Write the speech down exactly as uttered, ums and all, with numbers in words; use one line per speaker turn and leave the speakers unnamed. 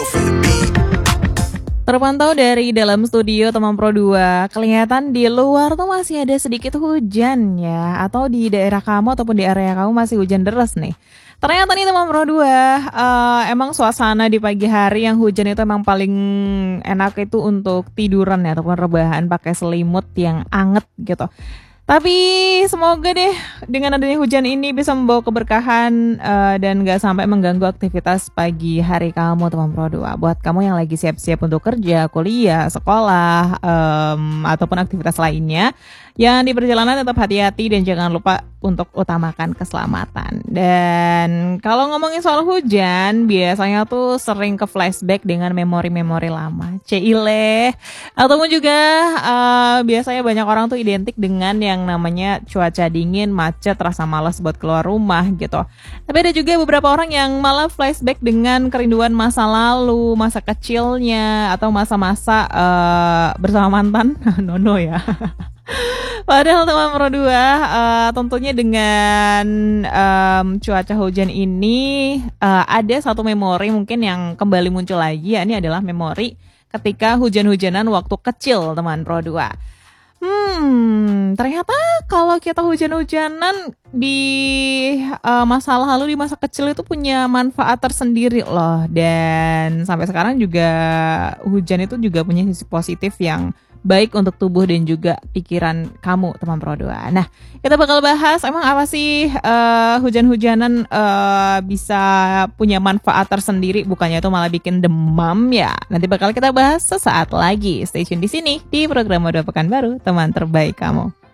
Terpantau dari dalam studio teman Pro dua, kelihatan di luar tuh masih ada sedikit hujan ya, atau di daerah kamu ataupun di area kamu masih hujan deras nih. Ternyata nih teman Pro dua, uh, emang suasana di pagi hari yang hujan itu emang paling enak itu untuk tiduran ya, ataupun rebahan pakai selimut yang anget gitu. Tapi semoga deh dengan adanya hujan ini bisa membawa keberkahan uh, dan gak sampai mengganggu aktivitas pagi hari kamu teman Pro dua. Buat kamu yang lagi siap-siap untuk kerja, kuliah, sekolah, um, ataupun aktivitas lainnya, yang di perjalanan tetap hati-hati dan jangan lupa untuk utamakan keselamatan. Dan kalau ngomongin soal hujan, biasanya tuh sering ke flashback dengan memori-memori lama. Cile. Ataupun juga uh, biasanya banyak orang tuh identik dengan yang namanya cuaca dingin, macet, rasa malas buat keluar rumah gitu. Tapi ada juga beberapa orang yang malah flashback dengan kerinduan masa lalu, masa kecilnya, atau masa-masa uh, bersama mantan. Nono ya. Padahal teman Pro dua, uh, tentunya dengan um, cuaca hujan ini uh, ada satu memori mungkin yang kembali muncul lagi, ya ini adalah memori ketika hujan-hujanan waktu kecil teman Pro dua. Hmm, ternyata kalau kita hujan-hujanan di uh, masa lalu, di masa kecil itu punya manfaat tersendiri loh. Dan sampai sekarang juga hujan itu juga punya sisi positif yang baik untuk tubuh dan juga pikiran kamu teman Pro dua. Nah, kita bakal bahas emang apa sih uh, hujan-hujanan uh, bisa punya manfaat tersendiri, bukannya itu malah bikin demam ya. Nanti bakal kita bahas sesaat lagi. Stay tune di sini di program Mode Pekanbaru, teman terbaik kamu.